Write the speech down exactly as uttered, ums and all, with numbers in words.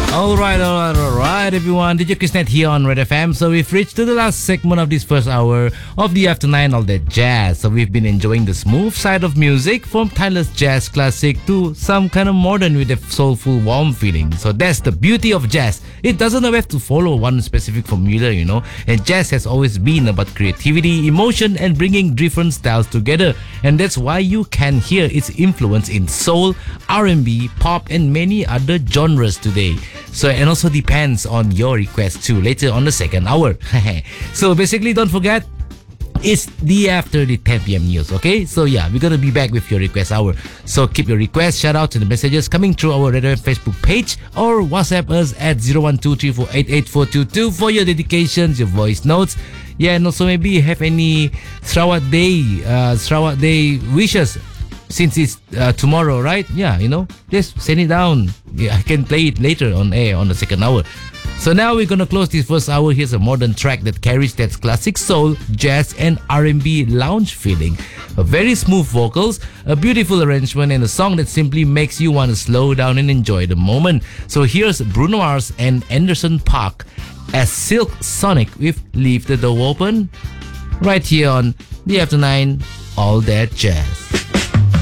Alright, alright, alright everyone, D J Chrisnet here on Red F M. So we've reached to the last segment of this first hour of the After nine All That Jazz. So we've been enjoying the smooth side of music, from timeless jazz classic to some kind of modern with a soulful warm feeling. So that's the beauty of jazz. It doesn't have to follow one specific formula, you know. And jazz has always been about creativity, emotion and bringing different styles together. And that's why you can hear its influence in soul, R and B, pop and many other genres today. So, and also depends on your request too later on the second hour. So basically, don't forget, it's the after the ten p.m. news, okay? So yeah, we're gonna be back with your request hour. So keep your requests, shout out to the messages coming through our Red F M Facebook page or WhatsApp us at zero one two three four eight eight four two two for your dedications, your voice notes. Yeah, and also maybe you have any Sarawak Day, uh, Sarawak Day wishes. Since it's uh, tomorrow, right? Yeah, you know, just send it down. Yeah, I can play it later on air on the second hour. So now we're gonna close this first hour. Here's a modern track that carries that classic soul, jazz and R and B lounge feeling. A very smooth vocals, a beautiful arrangement and a song that simply makes you want to slow down and enjoy the moment. So here's Bruno Mars and Anderson .Paak as Silk Sonic with Leave the Door Open, right here on the After nine All That Jazz.